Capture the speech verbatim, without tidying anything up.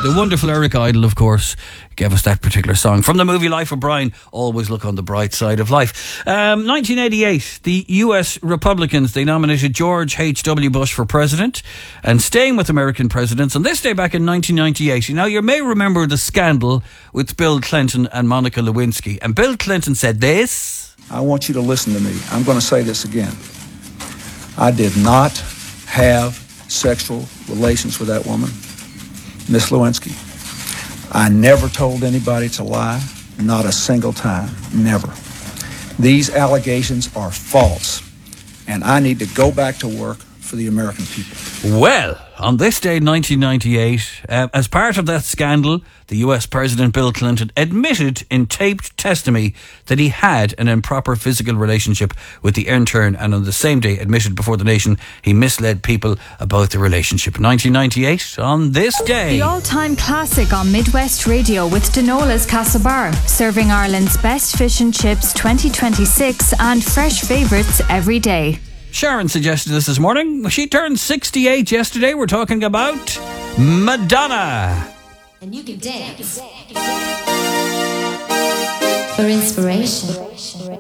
the wonderful Eric Idle, of course, gave us that particular song from the movie Life of Brian. Always look on the bright side of life. Um, nineteen eighty-eight, the U S Republicans, they nominated George H W Bush for president. And staying with American presidents, on this day back in nineteen ninety-eight, now you may remember the scandal with Bill Clinton and Monica Lewinsky. And Bill Clinton said this: I want you to listen to me. I'm going to say this again. I did not have sexual relations with that woman, Miss Lewinsky. I never told anybody to lie, not a single time, never. These allegations are false, and I need to go back to work for the American people. Well, on this day, nineteen ninety-eight, uh, as part of that scandal, the U S President Bill Clinton admitted in taped testimony that he had an improper physical relationship with the intern, and on the same day admitted before the nation he misled people about the relationship. nineteen ninety-eight, on this day. The all-time classic on Midwest Radio with Denola's Castlebar, serving Ireland's best fish and chips twenty twenty-six and fresh favourites every day. Sharon suggested this this morning. She turned sixty-eight yesterday. We're talking about Madonna. And you can dance for inspiration.